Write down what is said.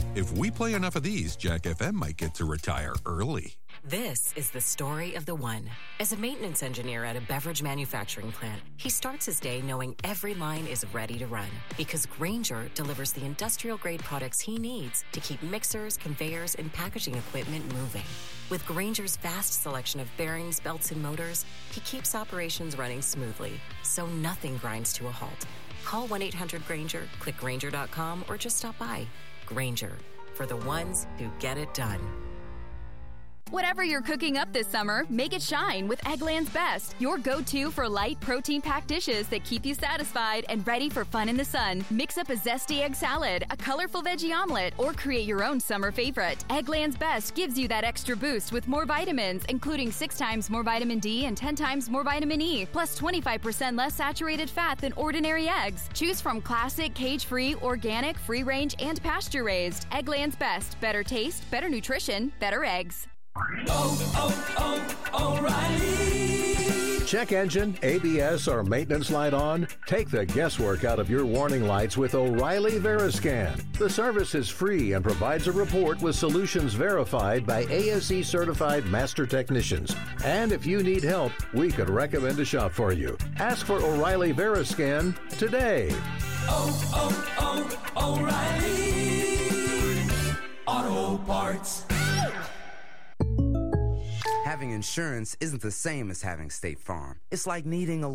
If we play enough of these, Jack FM might get to retire early. This is the story of the one. As a maintenance engineer at a beverage manufacturing plant, he starts his day knowing every line is ready to run because Grainger delivers the industrial-grade products he needs to keep mixers, conveyors, and packaging equipment moving. With Grainger's vast selection of bearings, belts, and motors, he keeps operations running smoothly, so nothing grinds to a halt. Call 1-800-GRAINGER, click Grainger.com, or just stop by. Grainger, for the ones who get it done. Whatever you're cooking up this summer, make it shine with Eggland's Best, your go-to for light, protein-packed dishes that keep you satisfied and ready for fun in the sun. Mix up a zesty egg salad, a colorful veggie omelet, or create your own summer favorite. Eggland's Best gives you that extra boost with more vitamins, including 6 times more vitamin D and 10 times more vitamin E, plus 25% less saturated fat than ordinary eggs. Choose from classic, cage-free, organic, free-range, and pasture-raised. Eggland's Best. Better taste, better nutrition, better eggs. O'Reilly. Check engine, ABS, or maintenance light on? Take the guesswork out of your warning lights with O'Reilly Veriscan. The service is free and provides a report with solutions verified by ASE certified master technicians. And if you need help, we could recommend a shop for you. Ask for O'Reilly Veriscan today. O'Reilly Auto Parts. Having insurance isn't the same as having State Farm. It's like needing a